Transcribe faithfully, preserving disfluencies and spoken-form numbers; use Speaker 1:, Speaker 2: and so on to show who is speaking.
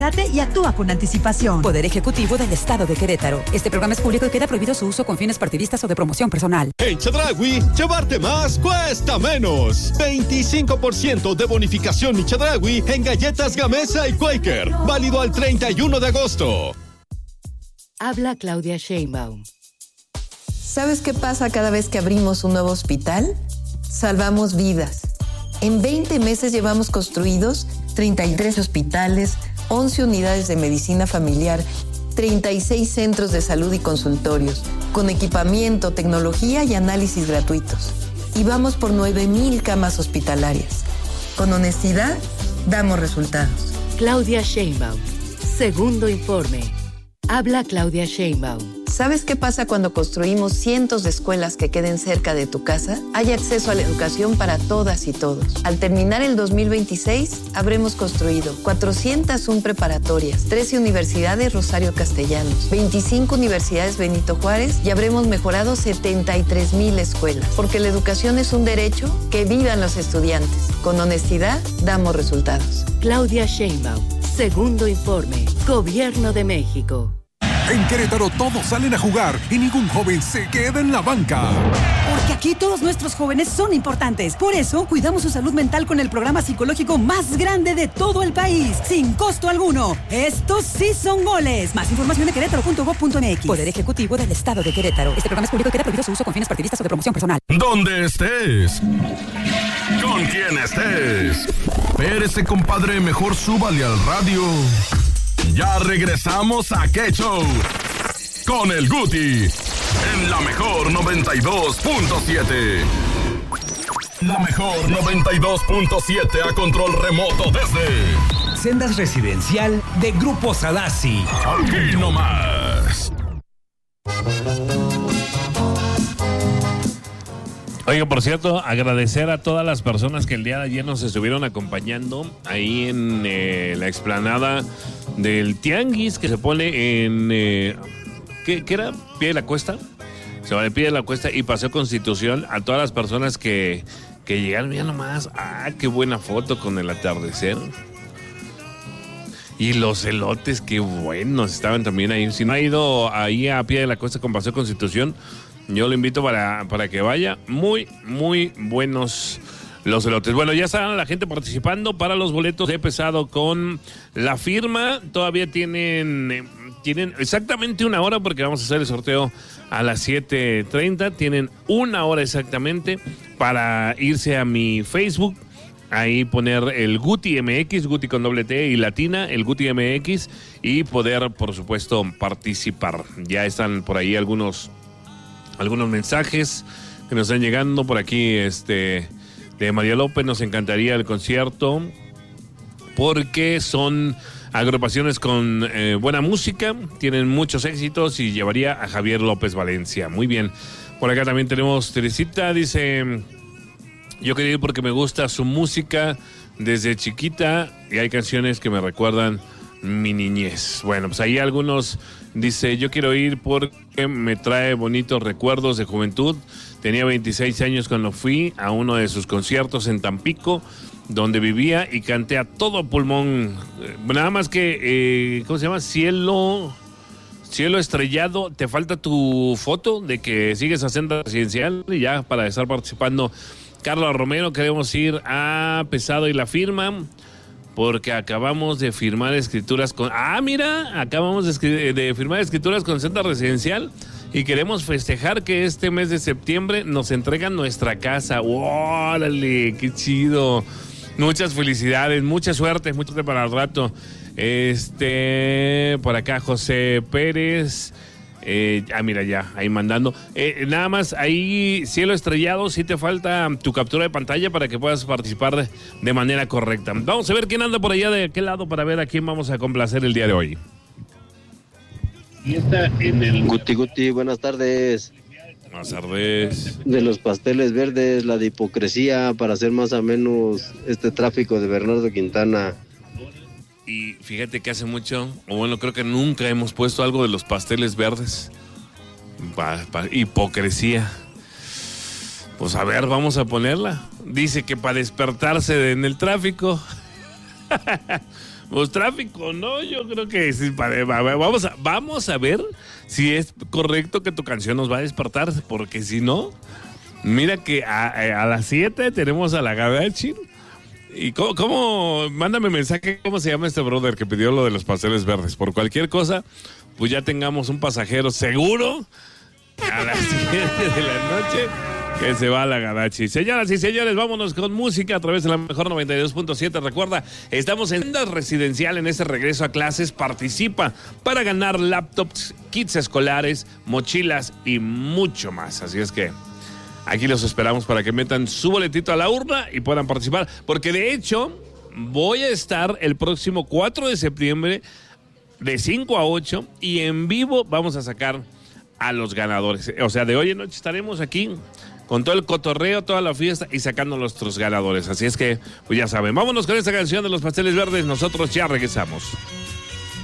Speaker 1: Date y actúa con anticipación.
Speaker 2: Poder Ejecutivo del Estado de Querétaro. Este programa es público y queda prohibido su uso con fines partidistas o de promoción personal.
Speaker 3: En Chedraui, llevarte más cuesta menos. veinticinco por ciento de bonificación y Chedraui en galletas Gamesa y Quaker. Válido al treinta y uno de agosto.
Speaker 4: Habla Claudia Sheinbaum.
Speaker 5: ¿Sabes qué pasa cada vez que abrimos un nuevo hospital? Salvamos vidas. En veinte meses llevamos construidos treinta y tres hospitales, once unidades de medicina familiar, treinta y seis centros de salud y consultorios, con equipamiento, tecnología y análisis gratuitos. Y vamos por nueve mil camas hospitalarias. Con honestidad, damos resultados.
Speaker 4: Claudia Sheinbaum. Segundo informe. Habla Claudia Sheinbaum.
Speaker 5: ¿Sabes qué pasa cuando construimos cientos de escuelas que queden cerca de tu casa? Hay acceso a la educación para todas y todos. Al terminar el dos mil veintiséis, habremos construido cuatrocientas una preparatorias, trece universidades Rosario Castellanos, veinticinco universidades Benito Juárez y habremos mejorado setenta y tres mil escuelas. Porque la educación es un derecho, que vivan los estudiantes. Con honestidad, damos resultados.
Speaker 4: Claudia Sheinbaum. Segundo informe. Gobierno de México.
Speaker 6: En Querétaro todos salen a jugar y ningún joven se queda en la banca.
Speaker 1: Porque aquí todos nuestros jóvenes son importantes. Por eso cuidamos su salud mental con el programa psicológico más grande de todo el país, sin costo alguno. Estos sí son goles. Más información en querétaro punto gob punto eme equis.
Speaker 2: Poder Ejecutivo del Estado de Querétaro. Este programa es público y queda prohibido su uso con fines partidistas o de promoción personal.
Speaker 7: Donde estés, con quien estés, espérese, compadre, mejor súbale al radio. Ya regresamos a Qué Show con el Guti en la mejor noventa y dos punto siete. La mejor noventa y dos punto siete a control remoto desde
Speaker 8: Sendas Residencial de Grupo Sadasi.
Speaker 7: Aquí nomás.
Speaker 9: Oiga, por cierto, agradecer a todas las personas que el día de ayer nos estuvieron acompañando ahí en eh, la explanada del Tianguis que se pone en... Eh, ¿qué, ¿Qué era? ¿Pie de la Cuesta? Se va de Pie de la Cuesta y Paseo Constitución. A todas las personas que, que llegaron, mira nomás. Ah, qué buena foto con el atardecer. Y los elotes, qué buenos estaban también ahí. Si no ha ido ahí a Pie de la Cuesta con Paseo Constitución, yo lo invito para, para que vaya. Muy, muy buenos los elotes. Bueno, ya está la gente participando para los boletos de pesado con la firma. Todavía tienen, tienen exactamente una hora porque vamos a hacer el sorteo a las siete treinta. Tienen una hora exactamente para irse a mi Facebook. Ahí poner el Guti M X, Guti con doble T y latina, el Guti M X, y poder, por supuesto, participar. Ya están por ahí algunos... algunos mensajes que nos están llegando por aquí, este, de María López. Nos encantaría el concierto porque son agrupaciones con eh, buena música, tienen muchos éxitos y llevaría a Javier López Valencia. Muy bien. Por acá también tenemos Teresita, dice: yo quería ir porque me gusta su música desde chiquita y hay canciones que me recuerdan mi niñez. Bueno, pues ahí algunos. Dice: yo quiero ir porque me trae bonitos recuerdos de juventud. Tenía veintiséis años cuando fui a uno de sus conciertos en Tampico, donde vivía, y canté a todo pulmón. Nada más que, eh, ¿cómo se llama? Cielo, cielo estrellado. Te falta tu foto de que sigues haciendo residencial y ya para estar participando. Carla Romero, queremos ir a Pesado y la firma. Porque acabamos de firmar escrituras con... Ah, mira, acabamos de, escri... de firmar escrituras con Senda Residencial y queremos festejar que este mes de septiembre nos entregan nuestra casa. ¡Órale! ¡Qué chido! Muchas felicidades, mucha suerte, mucha suerte para el rato. Este... Por acá José Pérez... Eh, ah, mira, ya, ahí mandando. Eh, nada más, ahí, cielo estrellado, si te falta tu captura de pantalla para que puedas participar de, de manera correcta. Vamos a ver quién anda por allá de aquel lado para ver a quién vamos a complacer el día de hoy.
Speaker 10: Y está en el... Guti, Guti, buenas tardes.
Speaker 9: Buenas tardes.
Speaker 10: De los pasteles verdes, la de hipocresía, para hacer más o menos este tráfico de Bernardo Quintana.
Speaker 9: Y fíjate que hace mucho, o bueno, creo que nunca hemos puesto algo de los pasteles verdes. Pa, pa, hipocresía. Pues a ver, vamos a ponerla. Dice que para despertarse de, en el tráfico. Pues tráfico, no, yo creo que sí, vamos a, vamos a ver si es correcto que tu canción nos va a despertar, porque si no, mira que a, a las siete tenemos a la Gadachi. ¿Y cómo, cómo? Mándame mensaje, ¿cómo se llama este brother que pidió lo de los pasteles verdes? Por cualquier cosa, pues ya tengamos un pasajero seguro a las siete de la noche que se va a la Gadachi. Señoras y señores, vámonos con música a través de la mejor noventa y dos punto siete. Recuerda, estamos en tienda residencial en este regreso a clases. Participa para ganar laptops, kits escolares, mochilas y mucho más. Así es que aquí los esperamos para que metan su boletito a la urna y puedan participar. Porque de hecho, voy a estar el próximo cuatro de septiembre de cinco a ocho y en vivo vamos a sacar a los ganadores. O sea, de hoy en noche estaremos aquí con todo el cotorreo, toda la fiesta y sacando a nuestros ganadores. Así es que, pues ya saben, vámonos con esta canción de los Pasteles Verdes. Nosotros ya regresamos.